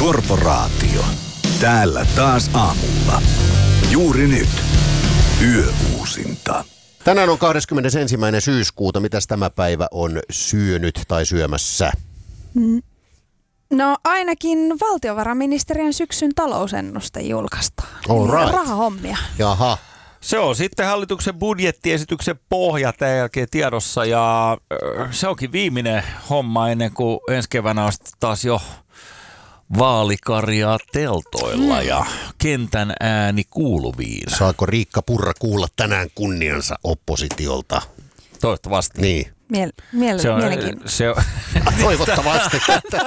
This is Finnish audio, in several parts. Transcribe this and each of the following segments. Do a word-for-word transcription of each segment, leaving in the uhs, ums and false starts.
Korporaatio. Täällä taas aamulla. Juuri nyt. Yöuusinta. Tänään on kahdeskymmenesensimmäinen syyskuuta. Mitäs tämä päivä on syönyt tai syömässä? Mm. No ainakin valtiovarainministeriön syksyn talousennuste julkaistaan. All right. Rahahommia. Jaha. Se on sitten hallituksen budjettiesityksen pohja tämän jälkeen tiedossa ja se onkin viimeinen homma ennen kuin ensi keväänä on taas jo vaalikarjaa teltoilla mm. ja kentän ääni kuuluviin. Saako Riikka Purra kuulla tänään kunniansa oppositiolta? Toivottavasti. Niin. Miel- miel- se on, mielenkiintoista. se on, Toivottavasti.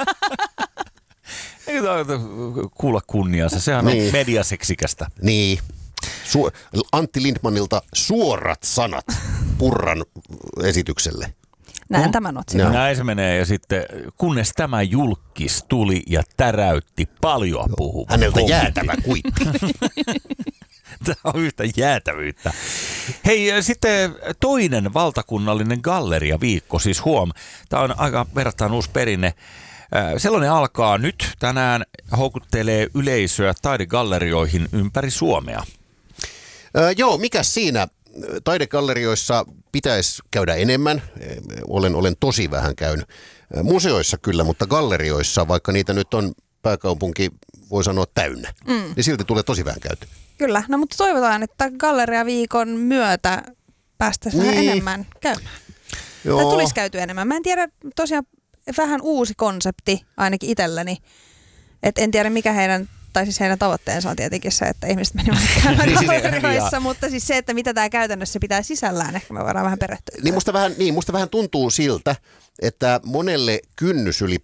Eikö kuulla kunniansa? Sehän niin. on mediaseksikästä. Niin. Su- Antti Lindmanilta suorat sanat Purran esitykselle. Näen Kun, tämän otsikon. Näin se menee ja sitten kunnes tämä julkis tuli ja täräytti paljon puhuvan. Häneltä kommentin. jäätävä kuitti. Tämä on yhtä jäätävyyttä. Hei, sitten toinen valtakunnallinen galleriaviikko, siis huom. Tämä on aika verrattain uusi perinne. Sellainen alkaa nyt. Tänään houkuttelee yleisöä taidegallerioihin ympäri Suomea. Öö, joo, mikäs siinä? Taidegallerioissa pitäisi käydä enemmän. Olen, olen tosi vähän käynyt. Museoissa kyllä, mutta gallerioissa, vaikka niitä nyt on pääkaupunki, voi sanoa täynnä, mm. niin silti tulee tosi vähän käyty. Kyllä, no mutta toivotaan, että galleriaviikon myötä päästäisiin niin. vähän enemmän käymään. Joo. Tai tulisi käyty enemmän. Mä en tiedä, tosiaan vähän uusi konsepti ainakin itselleni. Et en tiedä mikä heidän, tai siis heidän tavoitteensa on tietenkin se, että ihmiset menivät käymään gallerioissa, mutta siis se, että mitä tämä käytännössä pitää sisällään, ehkä me voidaan vähän perehtyä. Niin musta vähän, niin musta vähän tuntuu siltä, että monelle kynnys yli,